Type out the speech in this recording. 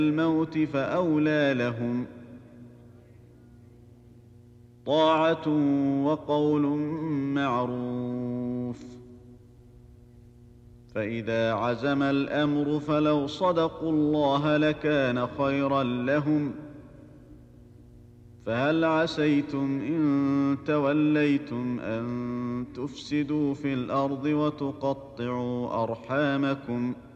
الموت فأولى لهم، طاعة وقول معروف. فإذا عزم الأمر فلو صدقوا الله لكان خيرا لهم. فهل عسيتم إن توليتم أن تفسدوا في الأرض وتقطعوا أرحامكم